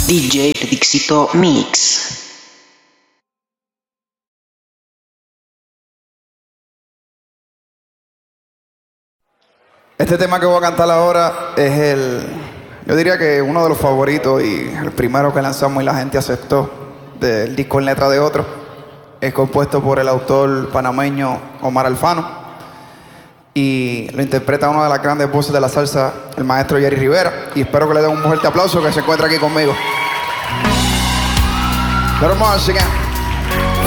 DJ Dixito Mix. Este tema que voy a cantar ahora es yo diría que uno de los favoritos y el primero que lanzamos y la gente aceptó del disco En Letra de Otro. Es compuesto por el autor panameño Omar Alfano y lo interpreta una de las grandes voces de la salsa, el maestro Jerry Rivera, y espero que le den un fuerte aplauso que se encuentra aquí conmigo. Pero vamos a seguir.